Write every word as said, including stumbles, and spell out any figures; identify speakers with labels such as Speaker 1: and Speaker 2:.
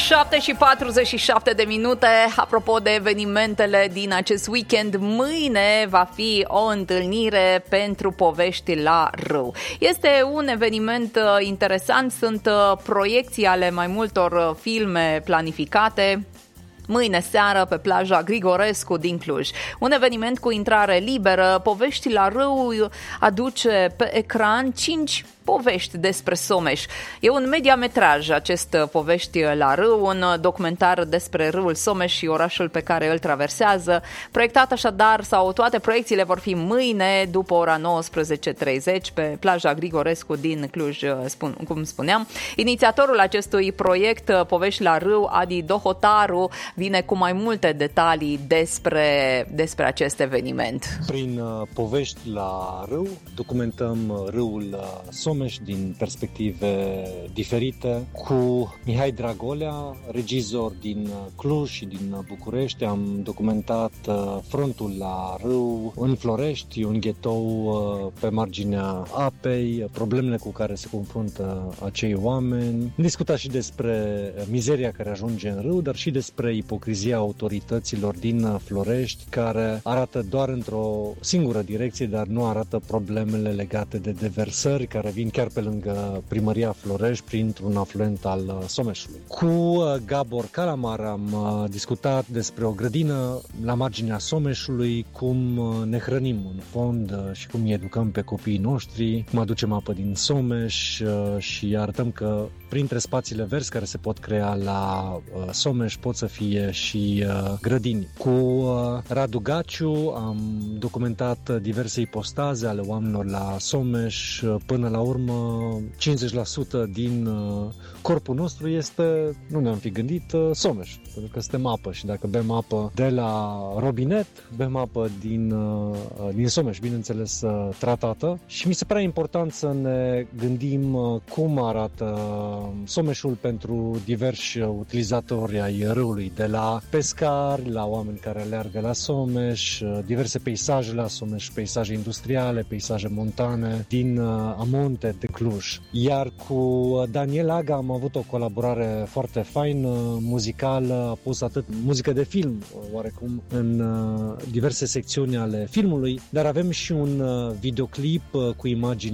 Speaker 1: șapte și patruzeci și șapte de minute. Apropo de evenimentele din acest weekend, mâine va fi o întâlnire pentru povești la râu. Este un eveniment interesant, sunt proiecții ale mai multor filme planificate mâine seară pe plaja Grigorescu din Cluj. Un eveniment cu intrare liberă. Povești la râu aduce pe ecran cinci povești despre Someș. E un mediametraj acest Povești la râu, un documentar despre râul Someș și orașul pe care îl traversează. Proiectat așadar, sau toate proiecțiile vor fi mâine după ora nouăsprezece treizeci pe plaja Grigorescu din Cluj, spun, cum spuneam. Inițiatorul acestui proiect, Povești la râu, Adi Dohotaru, vine cu mai multe detalii despre, despre acest eveniment.
Speaker 2: Prin uh, Povești la râu documentăm râul uh, Someș din perspective diferite. Cu Mihai Dragolea, regizor din Cluj și din București, am documentat frontul la râu în Florești, un ghetou pe marginea apei, problemele cu care se confruntă acei oameni. Am discutat și despre mizeria care ajunge în râu, dar și despre ipocrizia autorităților din Florești, care arată doar într-o singură direcție, dar nu arată problemele legate de deversări care vin chiar pe lângă primăria Florești printr-un afluent al Someșului. Cu Gabor Calamar am discutat despre o grădină la marginea Someșului, cum ne hrănim în fond și cum îi educăm pe copiii noștri, cum aducem apă din Someș și arătăm că printre spațiile verzi care se pot crea la Someș pot să fie și grădini. Cu Radu Gaciu am documentat diverse ipostaze ale oamenilor la Someș. Până la urmă, cincizeci la sută din corpul nostru este, nu ne-am fi gândit, Someș, pentru că suntem apă și dacă bem apă de la robinet, bem apă din, din Someș, bineînțeles tratată, și mi se pare important să ne gândim cum arată Someșul pentru diversi utilizatori ai râului, de la pescari, la oameni care aleargă la Someș, diverse peisaje la Someș, peisaje industriale, peisaje montane din amonte de Cluj. Iar cu Daniel Aga am avut o colaborare foarte faină, muzicală, a pus atât muzică de film, oarecum, în diverse secțiuni ale filmului, dar avem și un videoclip cu imagini